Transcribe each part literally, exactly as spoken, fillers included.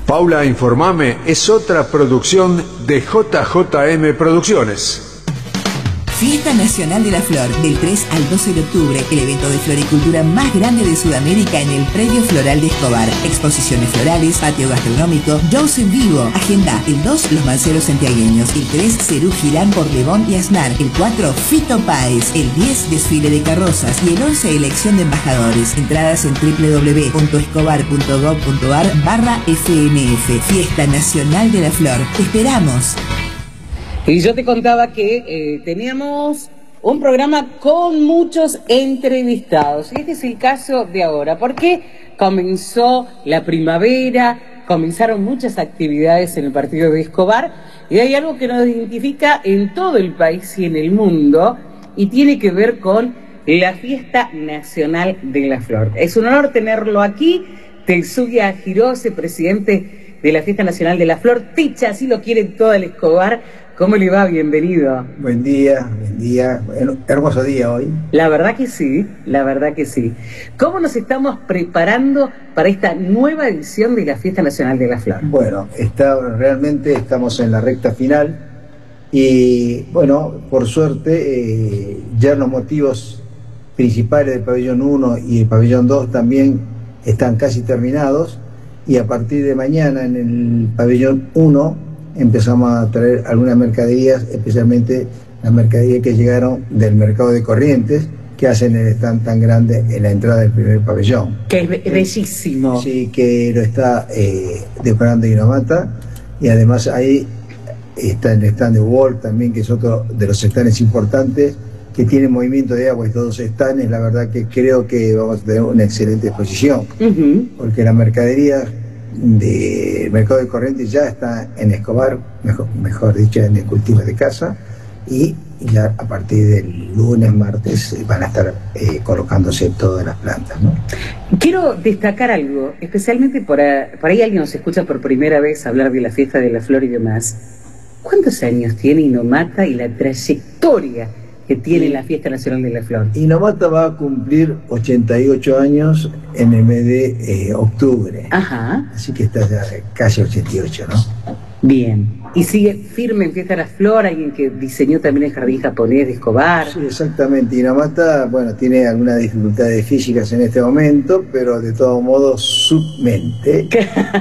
Paula, Informame es otra producción de J J M Producciones. Fiesta Nacional de la Flor, del tres al doce de octubre, el evento de floricultura más grande de Sudamérica en el Predio Floral de Escobar. Exposiciones florales, patio gastronómico, shows en vivo. Agenda: el dos, Los Manceros Santiagueños; el tres, Cerú Girán por Lebón y Aznar; el cuatro, Fito Páez; el diez, desfile de carrozas; y el once, elección de embajadores. Entradas en w w w punto escobar punto gov punto ar barra F N F. Fiesta Nacional de la Flor. ¡Te esperamos! Y yo te contaba que eh, teníamos un programa con muchos entrevistados. Y este es el caso de ahora, porque comenzó la primavera, comenzaron muchas actividades en el partido de Escobar, y hay algo que nos identifica en todo el país y en el mundo, y tiene que ver con la Fiesta Nacional de la Flor. Es un honor tenerlo aquí, Tetsuya Hirose, presidente de la Fiesta Nacional de la Flor. Ticha, así lo quiere todo el Escobar. ¿Cómo le va? Bienvenido. Buen día, buen día. Bueno, hermoso día hoy. La verdad que sí, la verdad que sí. ¿Cómo nos estamos preparando para esta nueva edición de la Fiesta Nacional de la Flor? Bueno, está, realmente estamos en la recta final y, bueno, por suerte, eh, ya los motivos principales del pabellón uno y el pabellón dos también están casi terminados, y a partir de mañana en el pabellón uno empezamos a traer algunas mercaderías, especialmente las mercaderías que llegaron del mercado de Corrientes, que hacen el stand tan grande en la entrada del primer pabellón. Que es be bellísimo. Sí, que lo está eh, decorando Inomata, y además ahí está el stand de Wall también, que es otro de los stands importantes, que tiene movimiento de agua, y todos stands. La verdad que creo que vamos a tener una excelente exposición, uh-huh. porque la mercadería del mercado de Corrientes ya está en Escobar, mejor, mejor dicho, en el cultivo de casa, y ya a partir del lunes, martes van a estar eh, colocándose todas las plantas, ¿no? Quiero destacar algo, especialmente por, a, por ahí alguien nos escucha por primera vez hablar de la Fiesta de la Flor y demás. ¿Cuántos años tiene Inomata y la trayectoria que tiene sí. la Fiesta Nacional de la Flor? Inomata va a cumplir ochenta y ocho años en el mes de eh, octubre. Ajá. Así que está ya casi ochenta y ocho, ¿no? Bien. Y sigue firme en Fiesta de la Flor, alguien que diseñó también el jardín japonés de Escobar. Sí, exactamente. Inomata, bueno, tiene algunas dificultades físicas en este momento, pero de todo modo su mente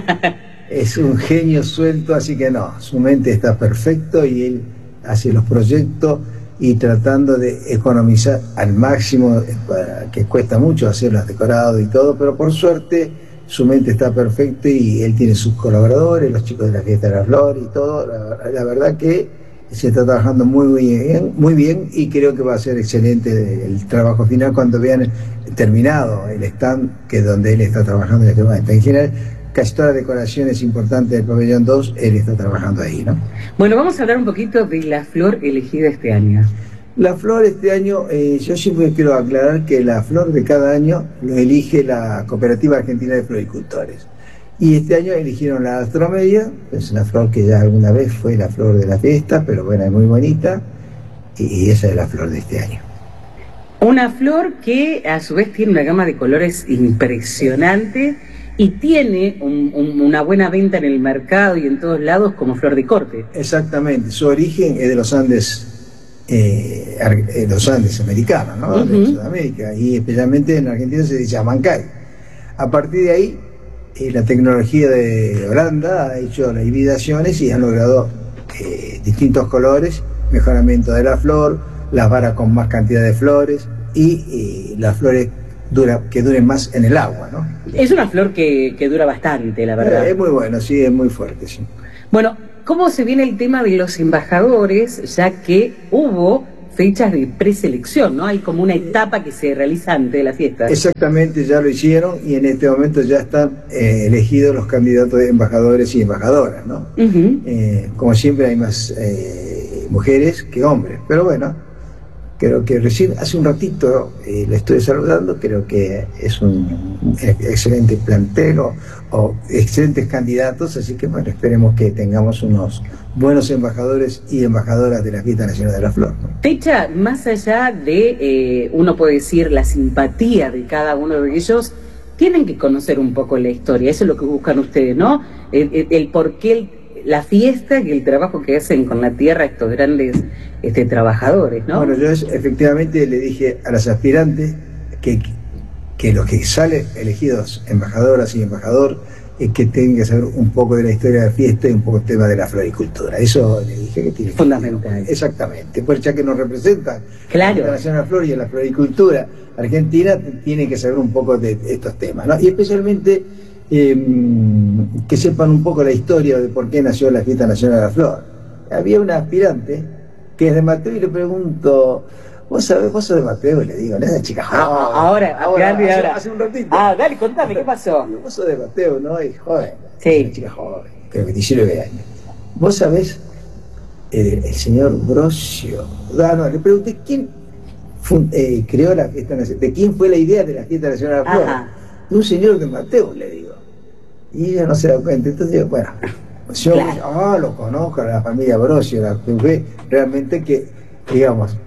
es un genio suelto, así que no, su mente está perfecto y él hace los proyectos y tratando de economizar al máximo, que cuesta mucho hacer los decorados y todo, pero por suerte su mente está perfecta y él tiene sus colaboradores, los chicos de la Fiesta de la Flor y todo. La, la verdad que se está trabajando muy bien, muy bien, y creo que va a ser excelente el trabajo final cuando vean terminado el stand, que es donde él está trabajando en este momento. En general, casi todas las decoraciones importantes del pabellón dos, él está trabajando ahí, ¿no? Bueno, vamos a hablar un poquito de la flor elegida este año. La flor este año, eh, yo siempre quiero aclarar que la flor de cada año lo elige la Cooperativa Argentina de Floricultores. Y este año eligieron la Astromedia, es una flor que ya alguna vez fue la flor de la fiesta, pero bueno, es muy bonita, y esa es la flor de este año. Una flor que a su vez tiene una gama de colores impresionante, y tiene un, un, una buena venta en el mercado y en todos lados como flor de corte. Exactamente, su origen es de los Andes, eh, eh, los Andes americanos, ¿no? Uh-huh. De Sudamérica, y especialmente en Argentina se dice Amancay. A partir de ahí, eh, la tecnología de Holanda ha hecho las hibridaciones y han logrado eh, distintos colores, mejoramiento de la flor, las varas con más cantidad de flores, y eh, las flores dura, que duren más en el agua, ¿no? Es una flor que, que dura bastante, la verdad. Es muy bueno, sí, es muy fuerte, sí. Bueno, ¿cómo se viene el tema de los embajadores? Ya que hubo fechas de preselección, ¿no? Hay como una etapa que se realiza antes de la fiesta. Exactamente, ya lo hicieron, y en este momento ya están eh, elegidos los candidatos de embajadores y embajadoras, ¿no? Uh-huh. eh, como siempre hay más eh, mujeres que hombres, pero bueno, creo que recién, hace un ratito, eh, le estoy saludando, creo que es un excelente plantel o, o excelentes candidatos, así que bueno, esperemos que tengamos unos buenos embajadores y embajadoras de la Fiesta Nacional de la Flor, ¿no? Techa, más allá de, eh, uno puede decir, la simpatía de cada uno de ellos, tienen que conocer un poco la historia, eso es lo que buscan ustedes, ¿no? El, el, el por qué el, la fiesta y el trabajo que hacen con la tierra estos grandes este, trabajadores, ¿no? Bueno, yo efectivamente le dije a las aspirantes que, que los que salen elegidos embajadoras y embajador es que tienen que saber un poco de la historia de la fiesta y un poco el tema de la floricultura. Eso le dije que tiene que fundamental. Exactamente, pues ya que nos representan claro. la Nación de la Flor y la floricultura argentina, tiene que saber un poco de estos temas, ¿no? Y especialmente eh, que sepan un poco la historia de por qué nació la Fiesta Nacional de la Flor. Había una aspirante que es de Mateo y le pregunto, ¿vos sabés, vos sos de Mateo? Y le digo, no es de chica joven. Ah, ahora, ahora, hace, ahora. hace un ratito. Ah, dale, contame, ¿qué pasó? Vos sos de Mateo, ¿no? Y joven. Sí. Una chica joven, creo que diecinueve años. ¿Vos sabés eh, el señor Brosio? Ah, no, le pregunté, ¿quién fund, eh, creó la Fiesta Nacional? ¿De quién fue la idea de la Fiesta Nacional de la Flor? Ajá. De un señor de Mateo, le digo. Y ella no se da cuenta. Entonces digo, bueno, yo claro. ah, lo conozco, a la familia Brosio, la fue realmente que, digamos,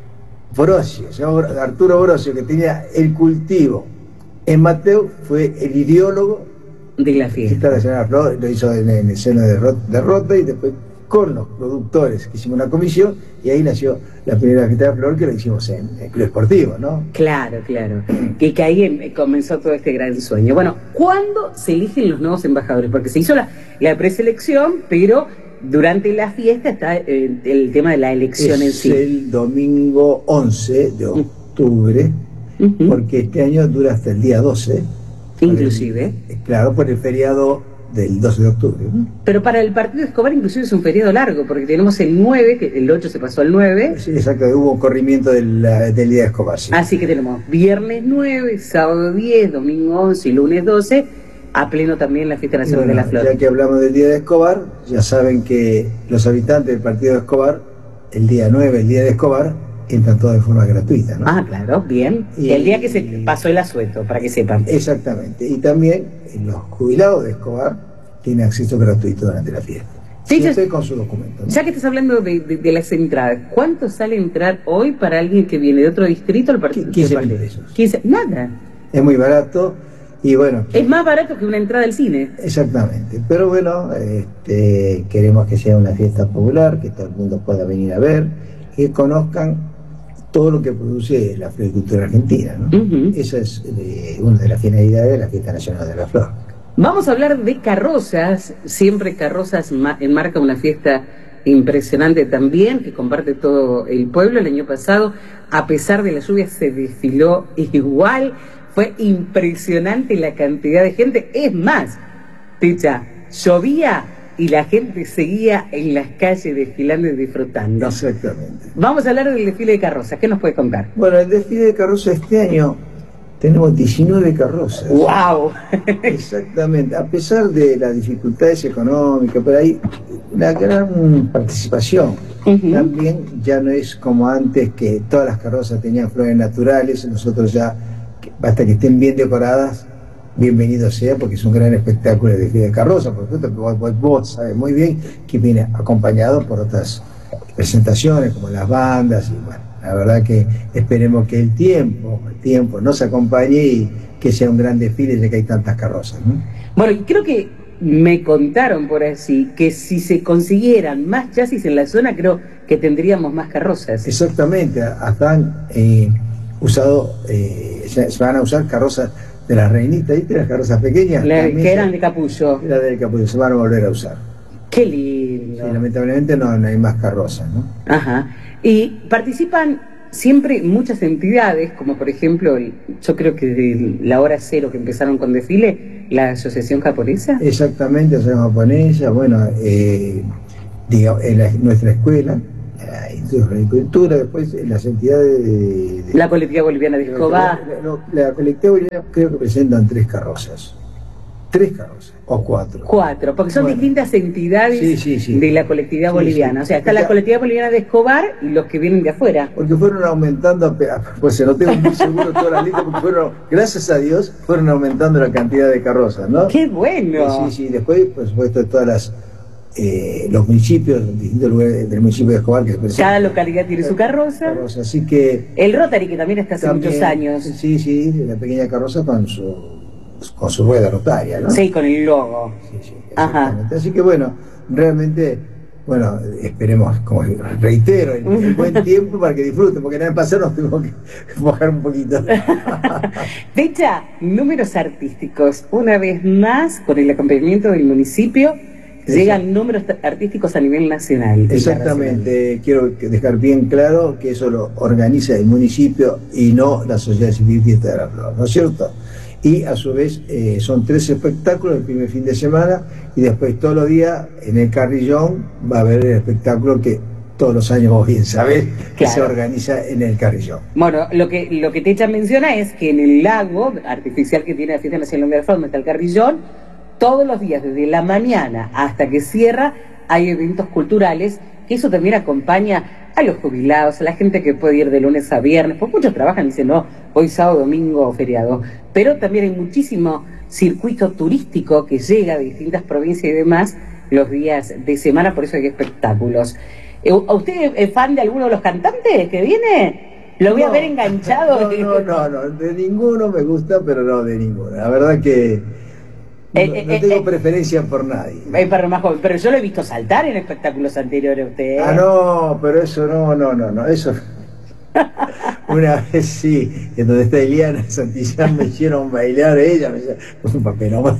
Brosio, señor Arturo Brosio, que tenía el cultivo en Mateo, fue el ideólogo de la fiesta Nacional de la Flor, lo hizo en, en el seno de, de Rota y después con los productores que hicimos una comisión y ahí nació la primera Fiesta de la Flor que lo hicimos en el Club Esportivo, ¿no? Claro, claro. Que, que ahí em, comenzó todo este gran sueño. Bueno, ¿cuándo se eligen los nuevos embajadores? Porque se hizo la, la preselección, pero durante la fiesta está el, el tema de la elección es en sí. El domingo once de octubre, uh-huh. porque este año dura hasta el día doce. Inclusive. El, claro, por el feriado del doce de octubre. Pero para el partido de Escobar inclusive es un feriado largo, porque tenemos el nueve, que el ocho se pasó al nueve. Sí, exacto, hubo corrimiento del, del día de Escobar. Sí. Así que tenemos viernes nueve, sábado diez, domingo once y lunes doce, a pleno también la Fiesta Nacional bueno, de la Flor. Ya que hablamos del día de Escobar, ya saben que los habitantes del partido de Escobar, el día nueve, el día de Escobar, entran todos de forma gratuita, ¿no? Ah, claro, bien. Y el día que se pasó el asueto, para que sepan. Exactamente. Y también los jubilados de Escobar tienen acceso gratuito durante la fiesta. Sí, yo estoy con su documento, ¿no? Ya que estás hablando de, de, de las entradas, ¿cuánto sale entrar hoy para alguien que viene de otro distrito al partido? quince mil pesos. quince, nada. Es muy barato y bueno. Es más barato que una entrada al cine. Exactamente. Pero bueno, este, queremos que sea una fiesta popular, que todo el mundo pueda venir a ver, que conozcan todo lo que produce la floricultura argentina, ¿no? Uh-huh. Esa es eh, una de las finalidades de la Fiesta Nacional de la Flor. Vamos a hablar de carrozas, siempre Carrozas enmarca una fiesta impresionante también, que comparte todo el pueblo. El año pasado, a pesar de la lluvia, se desfiló igual, fue impresionante la cantidad de gente, es más, Techa, llovía y la gente seguía en las calles desfilando y disfrutando. Exactamente. Vamos a hablar del desfile de carrozas. ¿Qué nos puede contar? Bueno, el desfile de carrozas este año tenemos diecinueve carrozas. ¡Wow! Exactamente. A pesar de las dificultades económicas, pero hay una gran participación. Uh-huh. También ya no es como antes que todas las carrozas tenían flores naturales. Nosotros ya, basta que estén bien decoradas, bienvenido sea, porque es un gran espectáculo de desfile de carroza. Por supuesto, vos, vos sabés muy bien que viene acompañado por otras presentaciones como las bandas y bueno, la verdad que esperemos que el tiempo el tiempo nos acompañe y que sea un gran desfile ya que hay tantas carrozas, ¿no? Bueno, y creo que me contaron por así que si se consiguieran más chasis en la zona, creo que tendríamos más carrozas. Exactamente, hasta han eh, usado eh, se van a usar carrozas de las reinitas, ¿viste? Las carrozas pequeñas. La, que eran de capullo. Era de capullo, se van a volver a usar. Qué lindo. Sí, lamentablemente no, no hay más carrozas, ¿no? Ajá. Y participan siempre muchas entidades, como por ejemplo, yo creo que desde la hora cero que empezaron con desfile, la Asociación Japonesa. Exactamente, la Asociación Japonesa, bueno, eh, digamos, en la, nuestra escuela, la Instituto de Agricultura, después las entidades de, de la colectividad boliviana de Escobar. La, la, la colectividad boliviana creo que presentan tres carrozas. Tres carrozas, o cuatro. Cuatro, porque son bueno, distintas entidades sí, sí, sí. de la colectividad sí, boliviana. Sí. O sea, está la colectividad boliviana de Escobar y los que vienen de afuera. Porque fueron aumentando, pues no tengo muy seguro todas las listas, porque fueron, gracias a Dios, fueron aumentando la cantidad de carrozas, ¿no? ¡Qué bueno! Sí, sí, después, por supuesto, todas las... Eh, los municipios, los distintos lugares del municipio de Escobar que se cada localidad tiene su carroza. carroza así que el Rotary, que también está hace también, muchos años. sí, sí, la pequeña carroza con su con su rueda rotaria, ¿no? Sí, con el logo. Sí, sí, Ajá. Así que bueno, realmente, bueno, esperemos, como reitero, el, el buen tiempo para que disfruten, porque en el pasado nos tuvimos que bajar un poquito. Techa, números artísticos, una vez más, con el acompañamiento del municipio, llegan números artísticos a nivel nacional. Exactamente, quiero dejar bien claro que eso lo organiza el municipio y no la Sociedad Civil Fiesta de la Flor, ¿no es cierto? Y a su vez eh, son tres espectáculos el primer fin de semana y después todos los días en el Carrillón va a haber el espectáculo que todos los años vos bien sabés que claro. se organiza en el Carrillón. Bueno, lo que, lo que Techa menciona es que en el lago artificial que tiene la Fiesta Nacional de la Flor, donde está el Carrillón, todos los días, desde la mañana hasta que cierra, hay eventos culturales, que eso también acompaña a los jubilados, a la gente que puede ir de lunes a viernes, porque muchos trabajan y dicen, no, hoy sábado, domingo o feriado, pero también hay muchísimo circuito turístico que llega de distintas provincias y demás los días de semana, por eso hay espectáculos. ¿A usted es fan de alguno de los cantantes que viene? Lo voy no, a ver enganchado. No, no, no, no, de ninguno me gusta, pero no de ninguno. La verdad que no, eh, no eh, tengo eh, preferencia por nadie. Es para más joven, pero yo lo he visto saltar en espectáculos anteriores a usted. ¿eh? Ah, no, pero eso no, no, no, no, eso... Una vez sí, en donde está Eliana Santillán me hicieron bailar, ella me hicieron un papelón.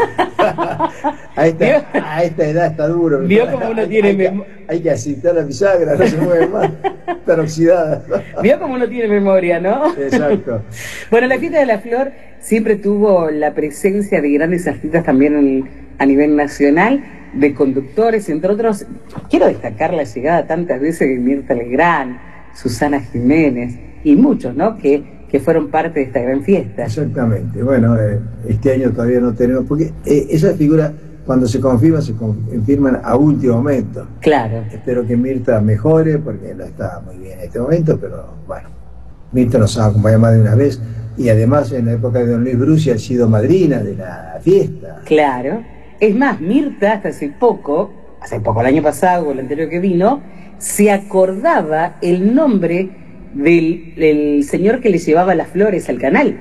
a, esta, a esta edad está duro. Vio como uno hay, tiene hay, que, hay que asitar la bisagra, no se mueve más, están oxidadas. Vio como uno tiene memoria, ¿no? Exacto. Bueno, la Fiesta de la Flor siempre tuvo la presencia de grandes artistas también en, a nivel nacional, de conductores, entre otros. Quiero destacar la llegada tantas veces de Mirta Legrand, Susana Jiménez y muchos, ¿no? Que, que fueron parte de esta gran fiesta. Exactamente. Bueno, eh, este año todavía no tenemos, porque eh, esas figuras cuando se confirman, se confirman a último momento. Claro. Espero que Mirta mejore, porque no está muy bien en este momento, pero bueno, Mirta nos ha acompañado más de una vez y además en la época de Don Luis Brusi ha sido madrina de la fiesta. Claro. Es más, Mirta hasta hace poco, hace poco, el año pasado o el anterior que vino, se acordaba el nombre del, del señor que le llevaba las flores al canal.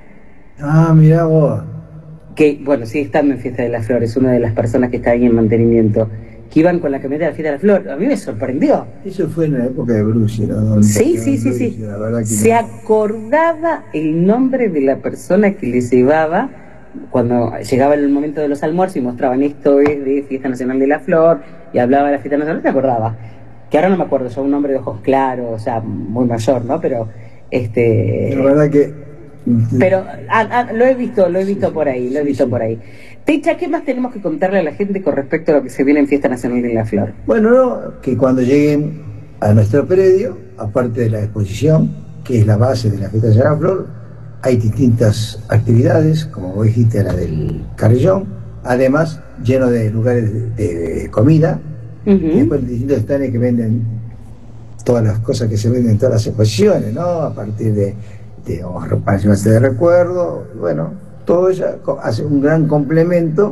Ah, mirá vos. Que, bueno, sigue estando en Fiesta de las Flores, una de las personas que está ahí en mantenimiento, que iban con la camioneta de la Fiesta de la Flor. A mí me sorprendió. Eso fue en la época de Brusi, ¿no? Sí, sí, sí, sí. La verdad que se no. acordaba el nombre de la persona que le llevaba cuando llegaba el momento de los almuerzos y mostraban esto es de Fiesta Nacional de la Flor y hablaba de la Fiesta Nacional, se acordaba. Que ahora no me acuerdo, yo un hombre de ojos claros, o sea, muy mayor, ¿no? Pero, este... La verdad que... Pero ah, ah, lo he visto, lo he visto sí, por ahí, lo he sí, visto sí. por ahí. Techa, ¿qué más tenemos que contarle a la gente con respecto a lo que se viene en Fiesta Nacional de la Flor? Bueno, no, que cuando lleguen a nuestro predio, aparte de la exposición, que es la base de la Fiesta de la Flor, hay distintas actividades, como vos dijiste, la del Carrillón, además lleno de lugares de, de comida, uh-huh. Y después distintos stands que venden todas las cosas que se venden en todas las exposiciones, ¿no? A partir de, de para llevarse de recuerdo, bueno, todo eso hace un gran complemento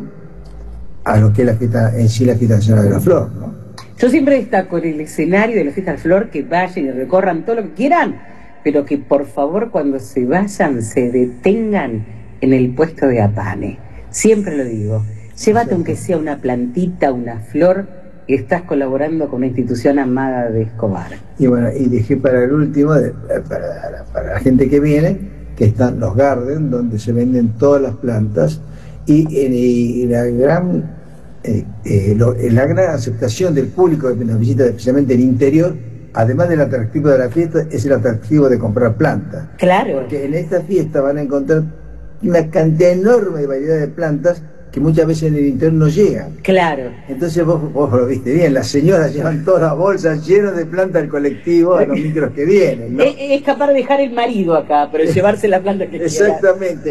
a lo que es la fiesta, en sí la Fiesta Nacional de la Flor, ¿no? Yo siempre destaco en el escenario de la Fiesta de la Flor que vayan y recorran todo lo que quieran, pero que por favor cuando se vayan se detengan en el puesto de Apane. Siempre lo digo, llévate sí. Aunque sea una plantita, una flor, estás colaborando con una institución amada de Escobar. Y bueno, y dejé para el último, de, para, para la gente que viene, que están los garden, donde se venden todas las plantas, y, y, y la gran eh, eh, lo, la gran aceptación del público que nos visita, especialmente el interior, además del atractivo de la fiesta, es el atractivo de comprar plantas. Claro. Porque en esta fiesta van a encontrar una cantidad enorme de variedad de plantas que muchas veces en el interior no llegan. Claro. Entonces vos, vos lo viste bien, las señoras llevan todas las bolsas llenas de plantas al colectivo a los micros que vienen, ¿no? Es, es capaz de dejar el marido acá, pero llevarse la planta que quiera. Exactamente.